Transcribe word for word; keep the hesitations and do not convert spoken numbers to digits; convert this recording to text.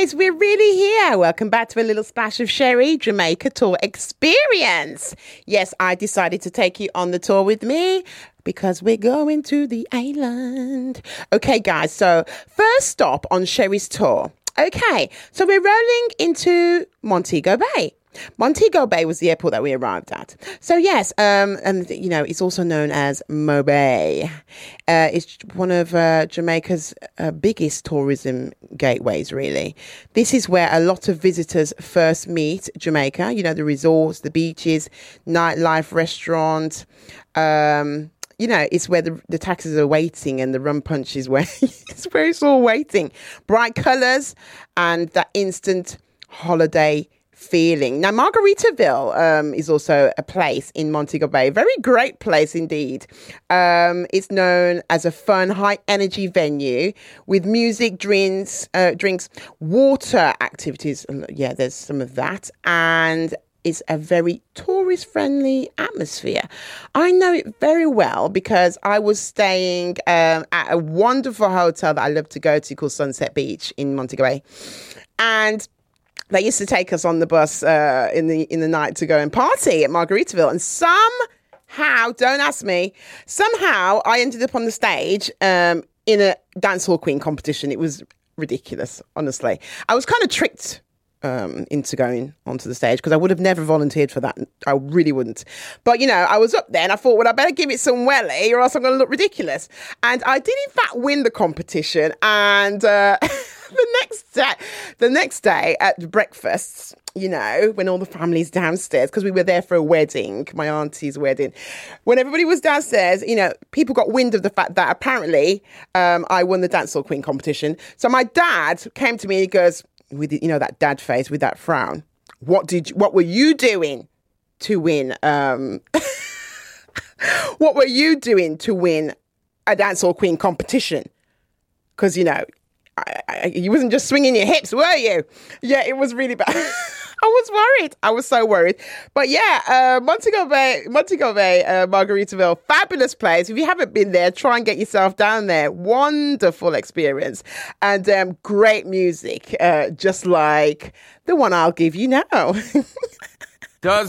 guys, we're really here. Welcome back to a little splash of Sherry Jamaica tour experience. Yes, I decided to take you on the tour with me because we're going to the island. Okay, guys, so first stop on Sherry's tour. Okay, so we're rolling into Montego Bay. Montego Bay was the airport that we arrived at. So yes, um, and you know, it's also known as Mo Bay. Uh, it's one of uh, Jamaica's uh, biggest tourism gateways, really. This is where a lot of visitors first meet Jamaica. You know, the resorts, the beaches, nightlife, restaurants. Um, you know, it's where the, the taxis are waiting and the rum punch is where, it's where it's all waiting. Bright colours and that instant holiday feeling. Now, Margaritaville um, is also a place in Montego Bay. Very great place indeed. Um, it's known as a fun, high-energy venue with music, drinks, uh, drinks, water activities. Yeah, there's some of that. And it's a very tourist-friendly atmosphere. I know it very well because I was staying um, at a wonderful hotel that I love to go to called Sunset Beach in Montego Bay. And they used to take us on the bus uh, in the in the night to go and party at Margaritaville. And somehow, don't ask me, somehow I ended up on the stage um, in a dancehall queen competition. It was ridiculous, honestly. I was kind of tricked um, into going onto the stage because I would have never volunteered for that. I really wouldn't. But, you know, I was up there and I thought, well, I better give it some welly or else I'm going to look ridiculous. And I did, in fact, win the competition. And Uh, The next day, the next day at breakfast, you know, when all the family's downstairs, because we were there for a wedding, my auntie's wedding. When everybody was downstairs, you know, people got wind of the fact that apparently um, I won the Dancehall Queen competition. So my dad came to me and he goes, with, you know, that dad face with that frown. What did you, what were you doing to win? Um, what were you doing to win a Dancehall Queen competition? Because, you know, I, I, you wasn't just swinging your hips, were you? Yeah, it was really bad. I was worried. I was so worried. But yeah, uh, Montego Bay, Montego Bay, uh, Margaritaville, fabulous place. If you haven't been there, try and get yourself down there. Wonderful experience. And um, great music, uh, just like the one I'll give you now. Does